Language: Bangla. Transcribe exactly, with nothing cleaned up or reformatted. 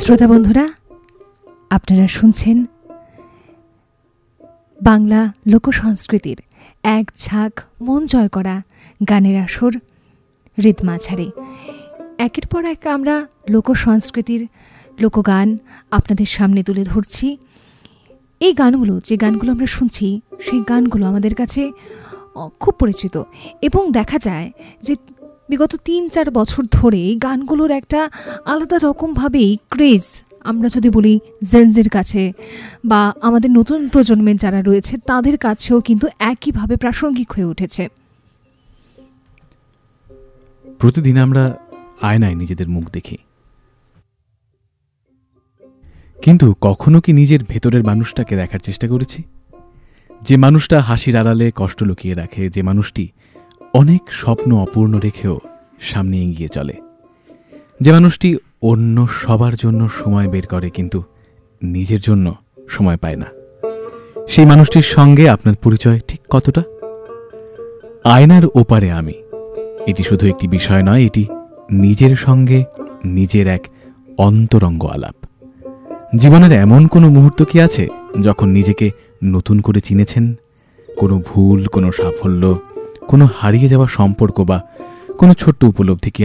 শ্রোতা বন্ধুরা, আপনারা শুনছেন বাংলা লোকসংস্কৃতির এক ঝাঁক মন জয় করা গানের আসর হৃদ মাঝারে। একের পর এক আমরা লোকসংস্কৃতির লোকগান আপনাদের সামনে তুলে ধরছি। এই গানগুলো, যে গানগুলো আমরা শুনছি, সেই গানগুলো আমাদের কাছে খুব পরিচিত এবং দেখা যায় যে বিগত তিন চার বছর ধরে এই গানগুলোর একটা আলাদা রকমভাবেই ক্রেজ, আমরা যদি বলি জেনজির কাছে বা আমাদের নতুন প্রজন্মের যারা রয়েছে তাদের কাছেও কিন্তু একইভাবে প্রাসঙ্গিক হয়ে উঠেছে। প্রতিদিন আমরা আয়নায় নিজেদের মুখ দেখি, কিন্তু কখনো কি নিজের ভেতরের মানুষটাকে দেখার চেষ্টা করেছি? যে মানুষটা হাসির আড়ালে কষ্ট লুকিয়ে রাখে, যে মানুষটি অনেক স্বপ্ন অপূর্ণ রেখেও সামনে এগিয়ে চলে, যে মানুষটি অন্য সবার জন্য সময় বের করে কিন্তু নিজের জন্য সময় পায় না, সেই মানুষটির সঙ্গে আপনার পরিচয় ঠিক কতটা? আয়নার ওপারে আমি, এটি শুধু একটি বিষয় নয়, এটি নিজের সঙ্গে নিজের এক অন্তরঙ্গ আলাপ। জীবনের এমন কোনো মুহূর্ত কি আছে যখন নিজেকে নতুন করে চিনেছেন? কোনো ভুল, কোনো সাফল্য, কোনো হারিয়ে যাওয়া সম্পর্ক বা কোনো ছোট্ট উপলব্ধি কি